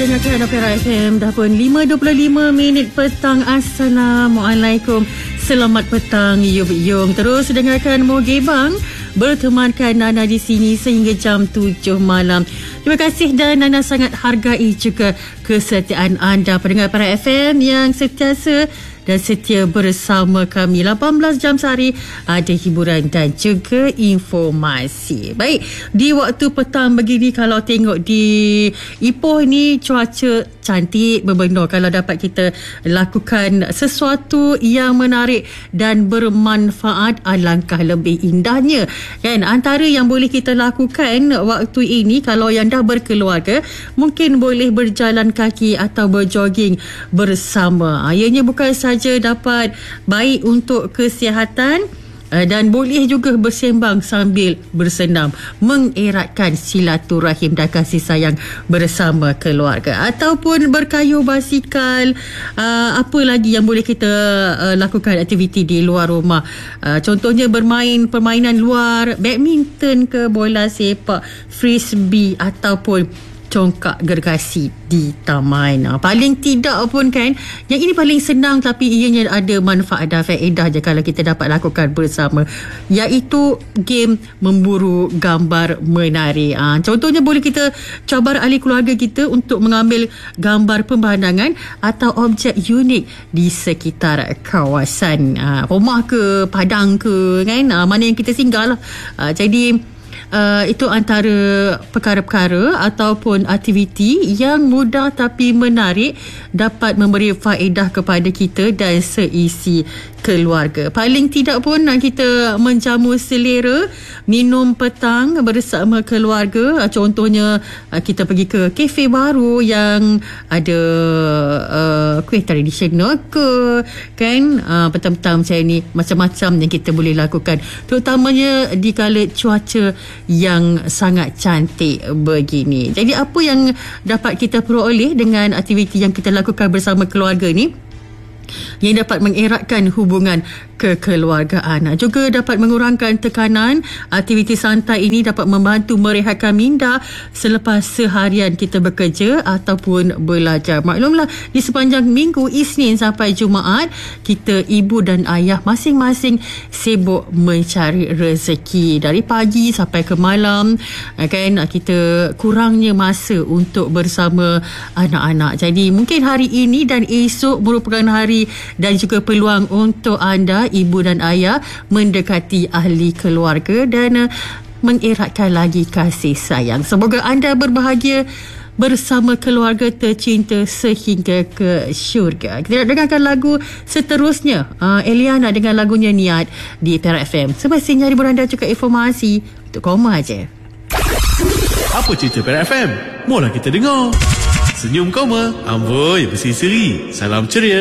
dengarkan Perak FM. Dah pun 5.25 petang. Assalamualaikum. Selamat petang Yung. Terus dengarkan Mogebang bertemankan Nana di sini sehingga jam 7 malam. Terima kasih dan Nana sangat hargai juga kesetiaan anda pendengar Perak FM yang sentiasa dan setia bersama kami. 18 jam sehari ada hiburan dan juga informasi. Baik, di waktu petang begini kalau tengok di Ipoh ni cuaca cantik berbenar kalau dapat kita lakukan sesuatu yang menarik dan bermanfaat, alangkah lebih indahnya kan. Antara yang boleh kita lakukan waktu ini kalau yang dah berkeluarga, mungkin boleh berjalan kaki atau berjoging bersama. Ianya bukan saja dapat baik untuk kesihatan dan boleh juga bersembang sambil bersenam, mengeratkan silaturahim dan kasih sayang bersama keluarga. Ataupun berkayuh basikal, apa lagi yang boleh kita lakukan aktiviti di luar rumah. Contohnya bermain permainan luar, badminton ke, bola sepak, frisbee ataupun congkak gergasi di taman. Paling tidak pun kan, yang ini paling senang tapi ianya ada manfaat dan faedah je kalau kita dapat lakukan bersama, iaitu game memburu gambar menarik. Contohnya boleh kita cabar ahli keluarga kita untuk mengambil gambar pemandangan atau objek unik di sekitar kawasan rumah ke, padang ke kan, mana yang kita singgah lah. Jadi itu antara perkara-perkara ataupun aktiviti yang mudah tapi menarik, dapat memberi faedah kepada kita dan seisi keluarga. Paling tidak pun kita menjamu selera, minum petang bersama keluarga. Contohnya kita pergi ke kafe baru yang ada kuih tradisional ke kan, petang-petang macam ni, macam-macam yang kita boleh lakukan, terutamanya di kala cuaca yang sangat cantik begini. Jadi apa yang dapat kita peroleh dengan aktiviti yang kita lakukan bersama keluarga ni, yang dapat mengeratkan hubungan kekeluargaan, juga dapat mengurangkan tekanan. Aktiviti santai ini dapat membantu merehatkan minda selepas seharian kita bekerja ataupun belajar. Maklumlah, di sepanjang minggu Isnin sampai Jumaat, kita ibu dan ayah masing-masing sibuk mencari rezeki dari pagi sampai ke malam kan, kita kurangnya masa untuk bersama anak-anak. Jadi mungkin hari ini dan esok merupakan hari dan juga peluang untuk anda, ibu dan ayah, mendekati ahli keluarga dan mengeratkan lagi kasih sayang. Semoga anda berbahagia bersama keluarga tercinta sehingga ke syurga. Kita nak dengarkan lagu seterusnya, Eliana dengan lagunya Niat di Perak FM. Semestinya hiburan dan juga informasi untuk koma aja. Apa cerita Perak FM? Mola kita dengar. Senyum koma, amboi berseri-seri. Salam ceria.